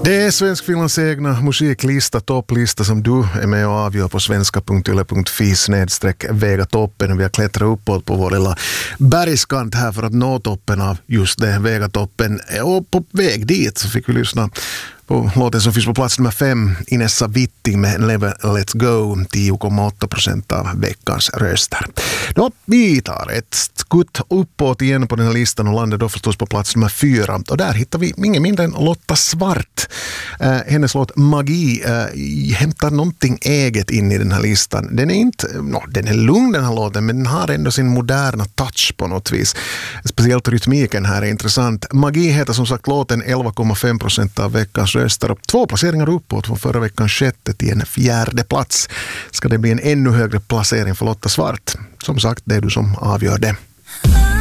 Det är Svenskfinlands egna musiklista, topplista som du är med och avgör på svenska.yle.fi/Vega-toppen. Vi har klättrat uppåt på vår lilla bergskant här för att nå toppen av just det, Vega-toppen. Och på väg dit så fick vi lyssna på låten som finns på plats nummer 5, Inessa Witti med Never Let's Go, 10,8% av veckans röster. Då, vi tar ett skutt uppåt igen på den här listan och landar då förstås på plats nummer 4. Och där hittar vi ingen mindre än Lotta Svart. Hennes låt Magi hämtar någonting eget in i den här listan. Den är inte, den är lugn den här låten, men den har ändå sin moderna touch på något vis. Speciellt rytmiken här är intressant. Magi heter som sagt låten, 11,5% av veckans röster. 2 placeringar uppåt från förra veckans 6:e till en 4:e plats. Ska det bli en ännu högre placering för Lotta Svart? Som sagt, det är du som avgör det.